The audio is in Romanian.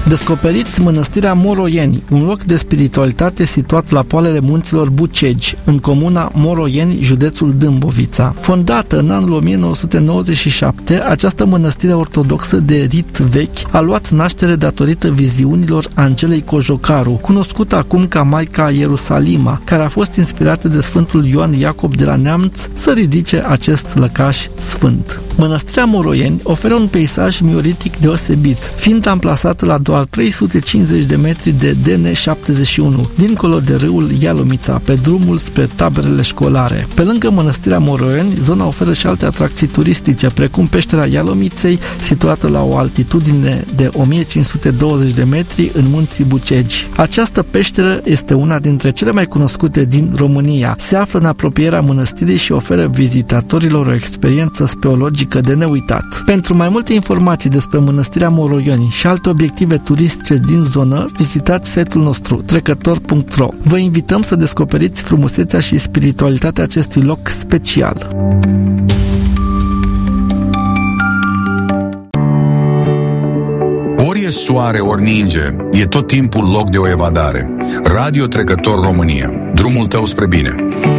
Descoperiți Mănăstirea Moroieni, un loc de spiritualitate situat la poalele munților Bucegi, în comuna Moroieni, județul Dâmbovița. Fondată în anul 1997, această mănăstire ortodoxă de rit vechi a luat naștere datorită viziunilor Angelei Cojocaru, cunoscută acum ca Maica Ierusalima, care a fost inspirată de Sfântul Ioan Iacob de la Neamț să ridice acest lăcaș sfânt. Mănăstirea Moroieni oferă un peisaj mioritic deosebit, fiind amplasată la doar 350 de metri de DN71, dincolo de râul Ialomița, pe drumul spre taberele școlare. Pe lângă Mănăstirea Moroieni, zona oferă și alte atracții turistice, precum peștera Ialomiței, situată la o altitudine de 1520 de metri în munții Bucegi. Această peșteră este una dintre cele mai cunoscute din România. Se află în apropierea mănăstirii și oferă vizitatorilor o experiență speologică de neuitat. Pentru mai multe informații despre Mănăstirea Moroieni și alte obiective turistice din zonă, vizitați site-ul nostru trecător.ro. Vă invităm să descoperiți frumusețea și spiritualitatea acestui loc special. Ori e soare, ori ninge, e tot timpul loc de o evadare. Radio Trecător România, drumul tău spre bine.